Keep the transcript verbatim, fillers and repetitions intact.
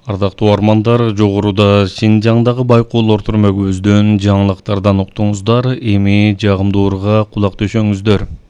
Ардактуу армандар, жогоруда Шинжаңдагы байкоолор түрмөгүбүздөн жаңылыктардан уктуңуздар, эми жагымдуу урга кулак төшөңүздөр.